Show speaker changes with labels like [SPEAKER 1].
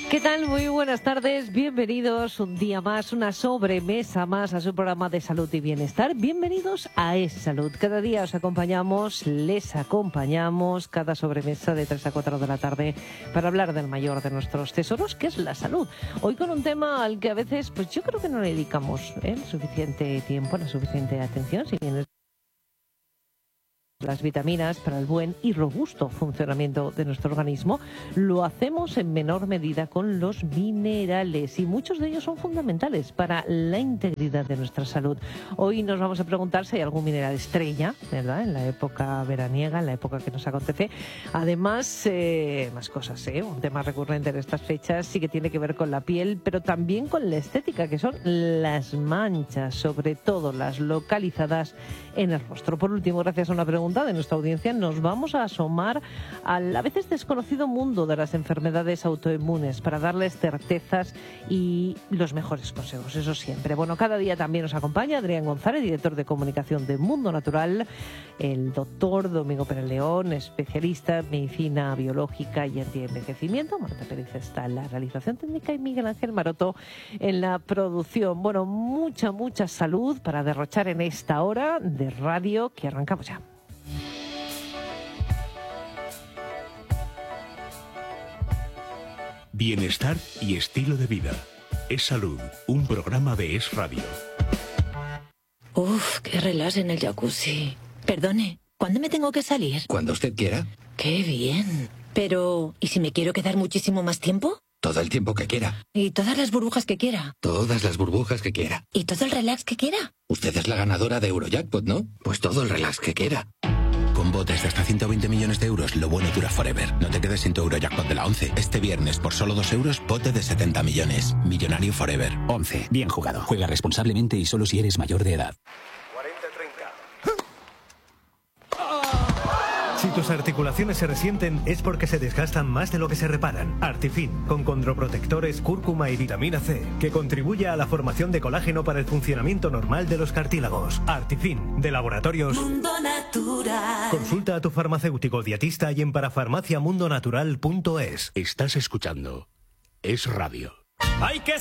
[SPEAKER 1] ¿Qué tal? Muy buenas tardes, bienvenidos un día más, una sobremesa más a su programa de salud y bienestar. Bienvenidos a Es Salud. Cada día os acompañamos, les acompañamos cada sobremesa de 3 a 4 de la tarde para hablar del mayor de nuestros tesoros, que es la salud. Hoy con un tema al que a veces, pues yo creo que no le dedicamos el suficiente tiempo, la suficiente atención, si bien es las vitaminas para el buen y robusto funcionamiento de nuestro organismo, lo hacemos en menor medida con los minerales y muchos de ellos son fundamentales para la integridad de nuestra salud. Hoy nos vamos a preguntar si hay algún mineral estrella, ¿verdad?, en la época veraniega, en la época que nos acontece. Además, más cosas, un tema recurrente en estas fechas sí que tiene que ver con la piel, pero también con la estética, que son las manchas, sobre todo las localizadas en el rostro. Por último, gracias a una pregunta de nuestra audiencia, nos vamos a asomar al a veces desconocido mundo de las enfermedades autoinmunes para darles certezas y los mejores consejos, eso siempre. Bueno, cada día también nos acompaña Adrián González, director de comunicación de Mundo Natural, el doctor Domingo Pérez León, especialista en medicina biológica y antienvejecimiento. Marta Pérez está en la realización técnica y Miguel Ángel Maroto en la producción. Bueno, mucha salud para derrochar en esta hora de radio que arrancamos ya.
[SPEAKER 2] Bienestar y estilo de vida. Es Salud, un programa de Es Radio.
[SPEAKER 3] Uf, qué relax en el jacuzzi. Perdone, ¿cuándo me tengo que salir?
[SPEAKER 4] Cuando usted quiera.
[SPEAKER 3] Qué bien. Pero, ¿y si me quiero quedar muchísimo más tiempo?
[SPEAKER 4] Todo el tiempo que quiera.
[SPEAKER 3] ¿Y todas las burbujas que quiera?
[SPEAKER 4] Todas las burbujas que quiera.
[SPEAKER 3] ¿Y todo el relax que quiera?
[SPEAKER 4] Usted es la ganadora de Eurojackpot, ¿no? Pues todo el relax que quiera.
[SPEAKER 5] Con botes de hasta 120 millones de euros, lo bueno dura forever. No te quedes sin tu Eurojackpot de la 11. Este viernes, por solo 2 euros, bote de 70 millones. Millonario forever.
[SPEAKER 6] 11. Bien jugado. Juega responsablemente y solo si eres mayor de edad.
[SPEAKER 7] 40-30. Si tus articulaciones se resienten es porque se desgastan más de lo que se reparan. Artifin, con condroprotectores, cúrcuma y vitamina C, que contribuye a la formación de colágeno para el funcionamiento normal de los cartílagos. Artifin, de Laboratorios
[SPEAKER 8] Mundo Natural.
[SPEAKER 7] Consulta a tu farmacéutico dietista y en parafarmaciamundonatural.es.
[SPEAKER 2] Estás escuchando Es Radio.
[SPEAKER 9] ¡Hay que